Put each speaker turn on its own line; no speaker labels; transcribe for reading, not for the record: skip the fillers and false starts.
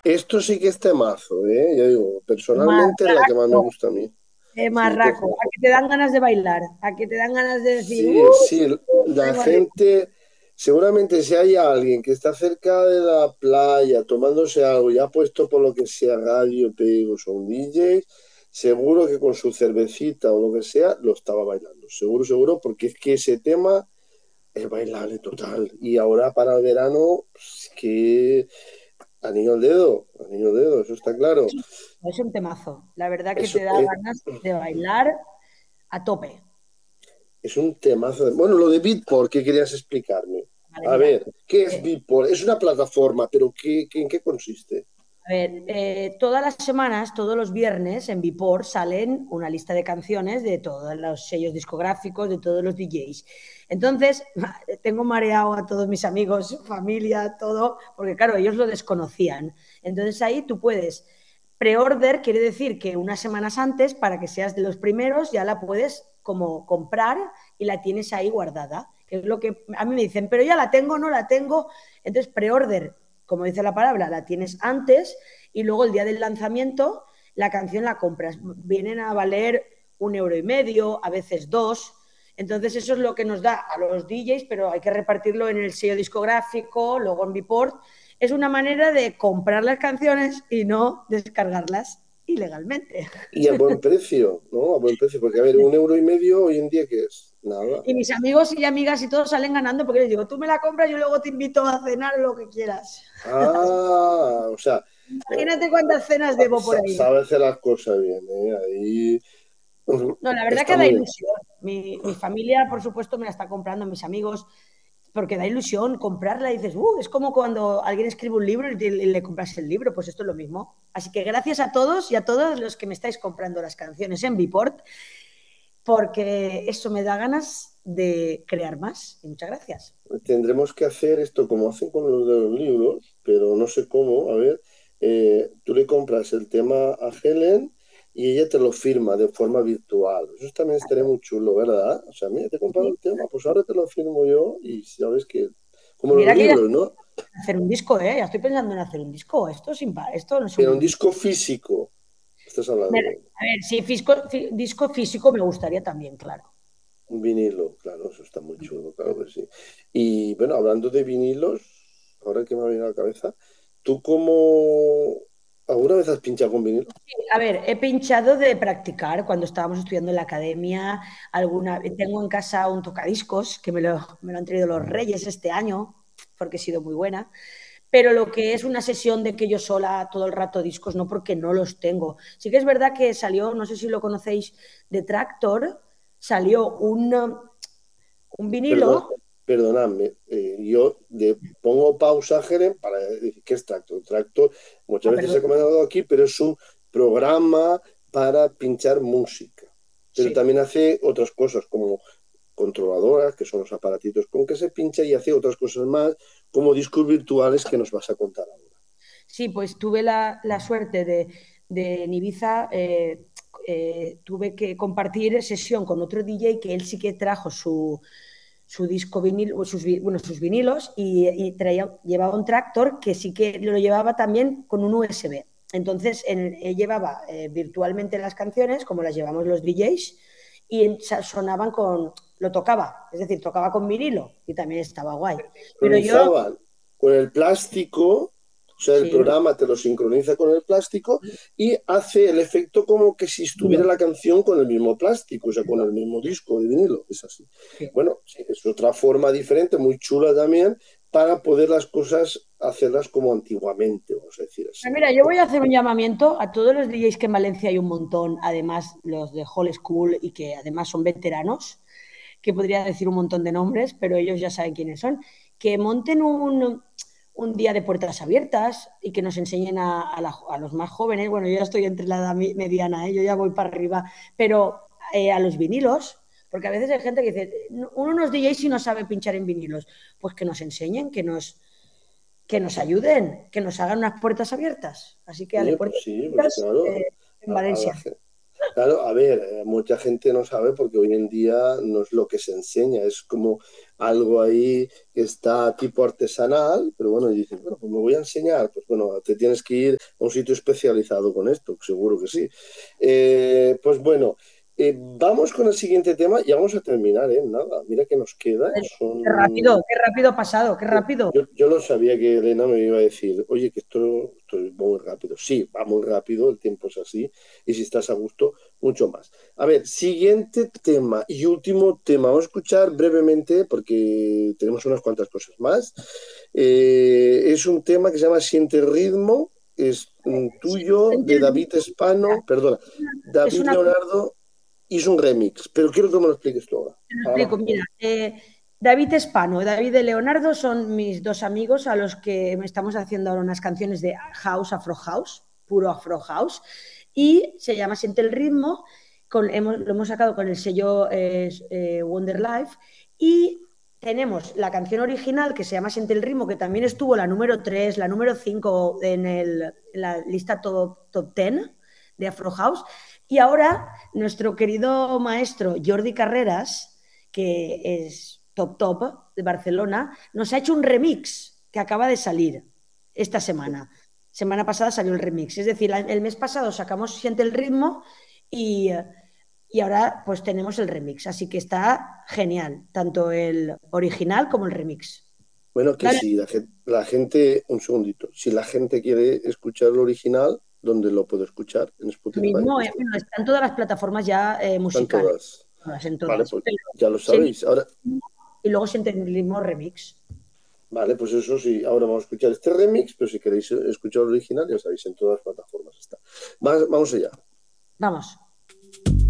Esto sí que es temazo, ¿eh? Yo digo, personalmente es la que más me
Marraco,
gusta a mí. Sí,
marraco. A que te dan ganas de bailar, a que te dan ganas de decir,
sí, sí, la
tengo arriba.
gente, seguramente si hay alguien que está cerca de la playa tomándose algo y ha puesto por lo que sea radio, pegos o un DJ, seguro que con su cervecita o lo que sea lo estaba bailando. Seguro, seguro, porque es que ese tema es bailable total. Y ahora para el verano, pues, que anillo al dedo, eso está claro.
Es un temazo. La verdad que
Eso
te da ganas de bailar a tope.
es un temazo. Bueno, lo de Beatport, ¿qué querías explicarme?
Vale,
A
mira.
ver, ¿qué es
eh,
Beatport? Es una plataforma, pero ¿en qué consiste?
A ver, todas las semanas, todos los viernes en Bipor salen una lista de canciones de todos los sellos discográficos, de todos los DJs. Entonces, tengo mareado a todos mis amigos, familia, todo, porque claro, ellos lo desconocían. Entonces ahí tú puedes, pre-order quiere decir que unas semanas antes, para que seas de los primeros, ya la puedes como comprar y la tienes ahí guardada. Que es lo que a mí me dicen, pero ya la tengo, no la tengo. Entonces, pre-order, como dice la palabra, la tienes antes y luego el día del lanzamiento la canción la compras. Vienen a valer 1,5 euros, a veces dos. Entonces eso es lo que nos da a los DJs, pero hay que repartirlo en el sello discográfico, luego en Biport. Es una manera de comprar las canciones y no descargarlas ilegalmente.
Y a buen precio, ¿no? A buen precio, porque a ver, 1,5 € hoy en día, ¿qué es? Nada.
Y mis amigos y amigas y todos salen ganando porque les digo, tú me la compras y yo luego te invito a cenar lo que quieras.
Ah, o sea,
Imagínate cuántas cenas debo por ahí.
sabe hacer las cosas bien, ¿eh? Ahí
No, la verdad
está
que da
muy bien.
ilusión. Mi familia, por supuesto, me la está comprando, mis amigos, porque da ilusión comprarla y dices, es como cuando alguien escribe un libro y le compras el libro, pues esto es lo mismo. Así que gracias a todos y a todos los que me estáis comprando las canciones en Biport, porque eso me da ganas de crear más. Y muchas gracias.
Tendremos que hacer esto como hacen con los de los libros, pero no sé cómo. A ver, tú le compras el tema a Helen y ella te lo firma de forma virtual. Eso también estaría muy chulo, ¿verdad? O sea, mira, te he comprado el tema, pues ahora te lo firmo yo y sabes que, como los
Mira que ya
libros,
estoy
¿no?
en hacer un disco, ¿eh? Ya estoy pensando en hacer un disco. Esto no es
Pero un
un...
disco físico, estás hablando.
A ver, sí, disco físico me gustaría también, claro.
Un vinilo, claro, eso está muy chulo, claro que sí. Y bueno, hablando de vinilos, ahora que me ha venido a la cabeza, ¿tú cómo alguna vez has pinchado con vinilo?
A ver, he pinchado de practicar cuando estábamos estudiando en la academia. Tengo en casa un tocadiscos que me lo han traído los Reyes este año, porque he sido muy buena. Pero lo que es una sesión de que yo sola todo el rato discos, no, porque no los tengo. Sí que es verdad que salió, no sé si lo conocéis, de Tractor, salió un
Perdón,
vinilo.
perdonadme, yo pongo pausa, Jeren, para decir qué es Tractor. Tractor, muchas
Ah,
veces
perdón,
he comentado aquí, pero es un programa para pinchar música. Pero
sí.
también hace otras cosas como controladoras, que son los aparatitos con que se pincha, y hace otras cosas más, como discos virtuales que nos vas a contar ahora.
Sí, pues tuve la suerte de en Ibiza, tuve que compartir sesión con otro DJ que él sí que trajo su disco vinil, o bueno, sus vinilos y llevaba un tractor que sí que lo llevaba también con un USB. Entonces, él llevaba virtualmente las canciones, como las llevamos los DJs, y sonaban lo tocaba, es decir, tocaba con vinilo y también estaba guay. Pero yo,
Sincronizaban con el plástico, o sea, el
sí,
programa te lo sincroniza con el plástico y hace el efecto como que si estuviera
vinilo,
la canción con el mismo plástico, o sea, con el mismo disco de vinilo. Es así.
sí.
Bueno, sí, es otra forma diferente, muy chula también, para poder las cosas hacerlas como antiguamente, vamos a decir
Pues
así.
mira, yo voy a hacer un llamamiento a todos los DJs que en Valencia hay un montón, además los de Hall School y que además son veteranos, que podría decir un montón de nombres, pero ellos ya saben quiénes son, que monten un día de puertas abiertas y que nos enseñen a los más jóvenes. Bueno, yo ya estoy entre la edad mediana, ¿eh? Yo ya voy para arriba, pero a los vinilos, porque a veces hay gente que dice, uno no es DJ si no sabe pinchar en vinilos, pues que nos enseñen, que nos ayuden, que nos hagan unas puertas abiertas. Así que, ale,
Oye, pues
puertas
sí, pues
abiertas
claro,
en Valencia.
Claro, a ver, mucha gente no sabe porque hoy en día no es lo que se enseña, es como algo ahí que está tipo artesanal, pero bueno, y dices, bueno, pues me voy a enseñar, pues bueno, te tienes que ir a un sitio especializado con esto, seguro que sí. Pues bueno, vamos con el siguiente tema y vamos a terminar, ¿eh? Nada, mira que nos queda, son
Qué rápido ha pasado, qué rápido.
yo lo sabía que Elena me iba a decir, oye, que esto es muy rápido. Sí, va muy rápido, el tiempo es así, y si estás a gusto, mucho más. A ver, siguiente tema y último tema. Vamos a escuchar brevemente, porque tenemos unas cuantas cosas más. Es un tema que se llama Siente el ritmo, es tuyo,
Siente
de
el
David
ritmo.
Espano, perdona,
Es
David
una,
Leonardo, hizo un remix, pero quiero que me lo expliques tú ahora.
te lo
Ahora
explico,
mejor.
mira, David Espano y David de Leonardo son mis dos amigos a los que estamos haciendo ahora unas canciones de house, afro house, puro afro house, y se llama Siente el ritmo, lo hemos sacado con el sello Wonder Life, y tenemos la canción original que se llama Siente el ritmo, que también estuvo la número 3 la número 5 en la lista top 10 de afro house, y ahora nuestro querido maestro Jordi Carreras, que es top de Barcelona, nos ha hecho un remix que acaba de salir esta semana. Semana pasada salió el remix. Es decir, el mes pasado sacamos Siente el ritmo y, y ahora pues tenemos el remix. Así que está genial, tanto el original como el remix.
Bueno, que
Dale,
si un segundito, si la gente quiere escuchar el original, ¿dónde lo puede escuchar? En Spotify.
mismo, bueno, está en todas las plataformas ya
Están
musicales,
todas.
en
Vale,
todas.
pues
Pero
ya lo
Siente
sabéis. Ahora,
el ritmo y luego Siente el ritmo remix.
vale, pues eso sí, ahora vamos a escuchar este remix, pero si queréis escuchar el original, ya sabéis, en todas las plataformas está. Vamos allá.
Vamos.